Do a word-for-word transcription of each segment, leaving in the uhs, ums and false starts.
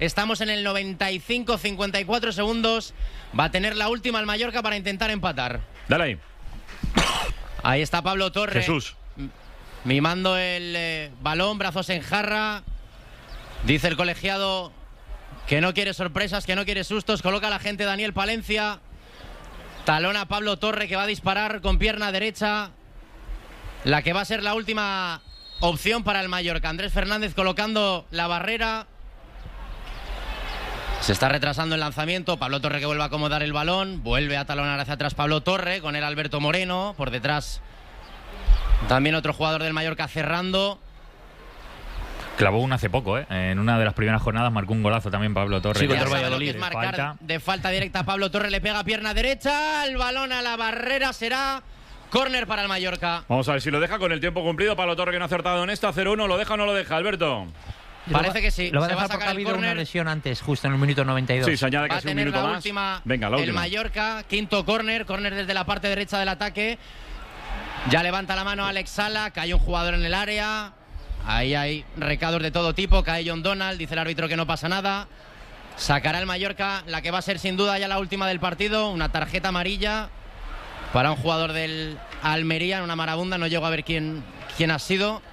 Estamos en el noventa y cinco, cincuenta y cuatro segundos. Va a tener la última el Mallorca para intentar empatar. Dale ahí. Ahí está Pablo Torre. Jesús. Mimando el eh, balón, brazos en jarra. Dice el colegiado que no quiere sorpresas, que no quiere sustos. Coloca a la gente Daniel Palencia. Talona a Pablo Torre, que va a disparar con pierna derecha. La que va a ser la última opción para el Mallorca. Andrés Fernández colocando la barrera. Se está retrasando el lanzamiento. Pablo Torre que vuelve a acomodar el balón. Vuelve a talonar hacia atrás Pablo Torre. Con el Alberto Moreno. Por detrás también otro jugador del Mallorca cerrando. Clavó uno hace poco, ¿eh? En una de las primeras jornadas marcó un golazo también Pablo Torre. Sí, contra el Valladolid. Es marcar falta. De falta directa Pablo Torre. Le pega pierna derecha. El balón a la barrera. Será córner para el Mallorca. Vamos a ver si lo deja con el tiempo cumplido. Pablo Torre que no ha acertado en esta. cero uno. ¿Lo deja o no lo deja, Alberto? Parece que sí. Lo va a se dejar va a porque sacar ha habido el una córner. lesión antes, justo en el minuto noventa y dos. Sí, se añade Va a casi un tener minuto la más. última. Venga, la el última. Mallorca, quinto córner. Córner desde la parte derecha del ataque. Ya levanta la mano Alex Sala. Cae un jugador en el área. Ahí hay recados de todo tipo. Cae John Donald. Dice el árbitro que no pasa nada. Sacará el Mallorca la que va a ser sin duda ya la última del partido. Una tarjeta amarilla para un jugador del Almería en una marabunda. No llego a ver quién, quién ha sido.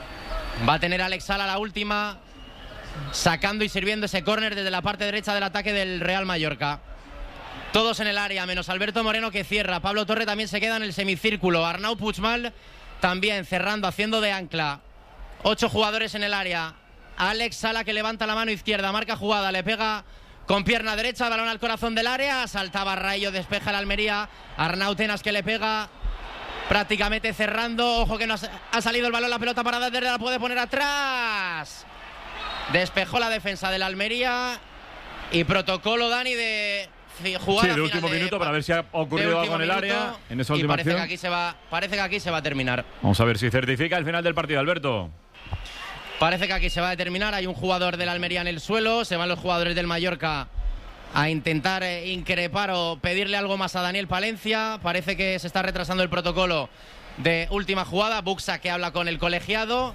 Va a tener Alex Sala la última, sacando y sirviendo ese córner desde la parte derecha del ataque del Real Mallorca. Todos en el área, menos Alberto Moreno que cierra. Pablo Torre también se queda en el semicírculo. Arnau Puigmal también cerrando, haciendo de ancla. Ocho jugadores en el área. Alex Sala que levanta la mano izquierda, marca jugada, le pega con pierna derecha, balón al corazón del área. Saltaba Rayo, despeja el Almería. Arnau Tenas que le pega prácticamente cerrando. Ojo que no ha, ha salido el balón, la pelota parada desde la puede poner atrás. Despejó la defensa del Almería. Y protocolo, Dani, de jugada. Sí, de último minuto de, para ver si ha ocurrido algo en el área. En esa última y parece acción. que aquí se va, parece que aquí se va a terminar. Vamos a ver si certifica el final del partido, Alberto. Parece que aquí se va a determinar. Hay un jugador del Almería en el suelo. Se van los jugadores del Mallorca a intentar eh, increpar o pedirle algo más a Daniel Palencia. Parece que se está retrasando el protocolo de última jugada. Buxa que habla con el colegiado.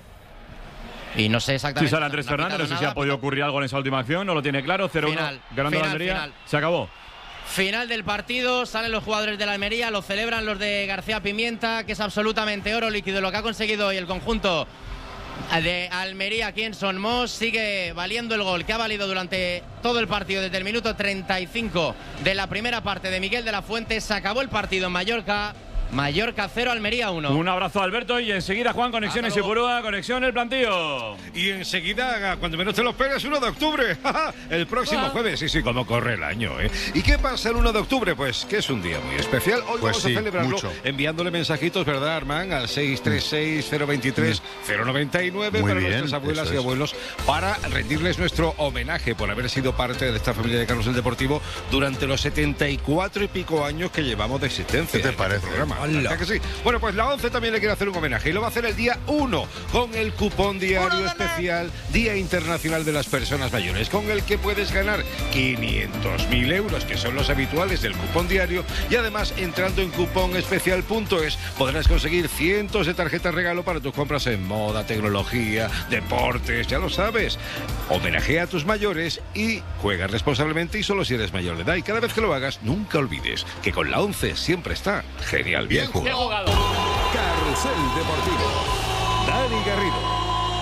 Y no sé exactamente. Sí, sale Andrés Fernández. No sé si ha podido ocurrir algo en esa última acción. No lo tiene claro. cero uno ganando la Almería. Final. Se acabó. Final del partido. Salen los jugadores de la Almería. Lo celebran los de García Pimienta, que es absolutamente oro líquido lo que ha conseguido hoy el conjunto de Almería aquí en Son Mos. Sigue valiendo el gol que ha valido durante todo el partido desde el minuto treinta y cinco de la primera parte de Miguel de la Fuente. Se acabó el partido en Mallorca. Mallorca cero, Almería uno. Un abrazo, Alberto, y enseguida Juan, Conexiones y Purúa, Conexión El Plantío. Y enseguida, cuando menos te lo esperes, uno de octubre. El próximo ah. jueves. Sí, sí, como corre el año, ¿eh? ¿Y qué pasa el uno de octubre? Pues que es un día muy especial. Hoy pues vamos sí, a celebrarlo mucho. enviándole mensajitos, ¿verdad, Armán? Al seis tres seis, cero dos tres, cero nueve nueve muy para bien, nuestras abuelas y es. abuelos, para rendirles nuestro homenaje por haber sido parte de esta familia de Carrusel Deportivo durante los setenta y cuatro y pico años que llevamos de existencia. ¿Qué te parece? Este programa, ¿verdad que sí? Bueno, pues la ONCE también le quiere hacer un homenaje y lo va a hacer el día uno con el cupón diario especial Día Internacional de las Personas Mayores, con el que puedes ganar quinientos mil euros, que son los habituales del cupón diario, y además entrando en cuponespecial punto es podrás conseguir cientos de tarjetas regalo para tus compras en moda, tecnología, deportes, ya lo sabes. Homenajea a tus mayores y juega responsablemente y solo si eres mayor de edad. Y cada vez que lo hagas, nunca olvides que con la ONCE siempre está genial bien jugado. Carrusel Deportivo. Dani Garrido.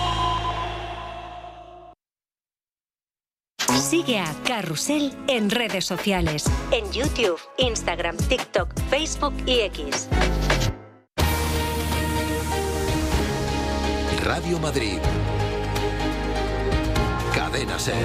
Sigue a Carrusel en redes sociales. En YouTube, Instagram, TikTok, Facebook y X. Radio Madrid. Cadena Ser.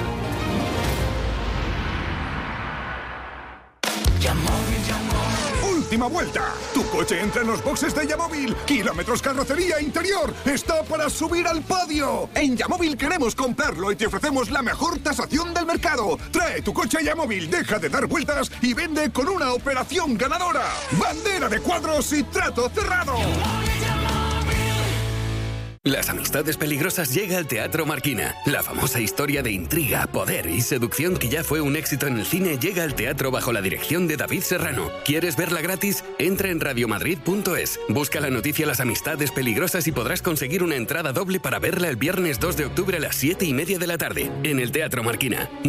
Última vuelta. Tu coche entra en los boxes de Yamóvil. Kilómetros carrocería interior. Está para subir al podio. En Yamóvil queremos comprarlo y te ofrecemos la mejor tasación del mercado. Trae tu coche a Yamóvil, deja de dar vueltas y vende con una operación ganadora. Bandera de cuadros y trato cerrado. Las amistades peligrosas llega al Teatro Marquina. La famosa historia de intriga, poder y seducción que ya fue un éxito en el cine llega al teatro bajo la dirección de David Serrano. ¿Quieres verla gratis? Entra en radiomadrid punto es. Busca la noticia Las amistades peligrosas y podrás conseguir una entrada doble para verla el viernes dos de octubre a las siete y media de la tarde en el Teatro Marquina.